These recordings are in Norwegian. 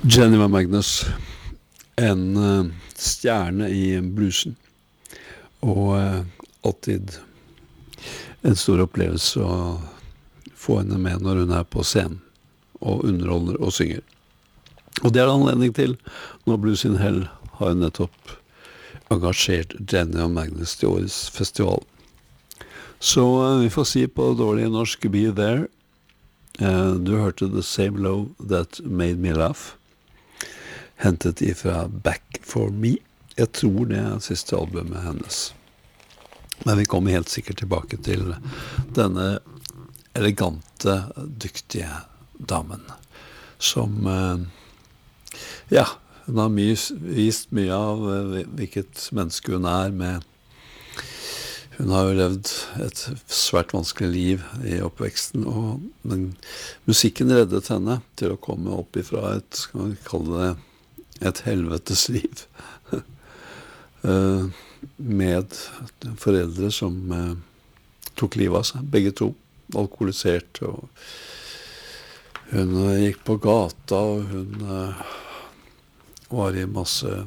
Jennifer Magnus, en stjerne i bluesen, og alltid en stor opplevelse å få henne med når hun er på scenen og underholder og synger. Og det er anledning til når Blues in Hell har nettopp engasjert Jennifer Magnus til årets festival. Så vi får si på dårlig norsk Be There. Du hørte The Same Love That Made Me Laugh, hentet ifra Back For Me. Jeg tror det er siste albumet hennes. Men vi kommer helt sikkert tilbake til denne elegante, dyktige damen, som, hun har vist mye av hvilket menneske hun er med. Hun har jo levd et svært vanskelig liv i oppveksten, men musikken reddet henne til å komme opp ifra skal vi kalle det, et helvetes liv. Med foreldre som tok livet av seg, begge to, alkoholisert, og hun gikk på gata, og hun var i masse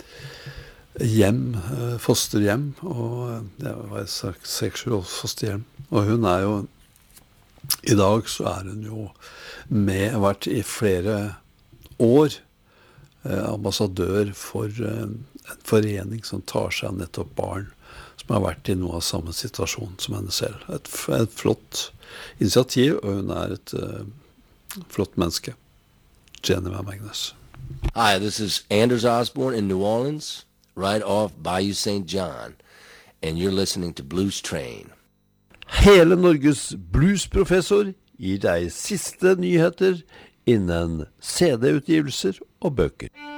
fosterhjem, og det var et slags 6-7 fosterhjem. Og hun er jo, i dag så er hun jo vært i flere år ambassadør for en forening som tar seg av nettopp barn som har vært i noe av samme situasjon som henne selv. Et flott initiativ, og hun er et flott menneske. Jennifer Magnus. Hi, this is Anders Osborne in New Orleans, right off Bayou St. John, and you're listening to Blues Train. Hele Norges bluesprofessor gir deg siste nyheter innen CD-utgivelser og bøker.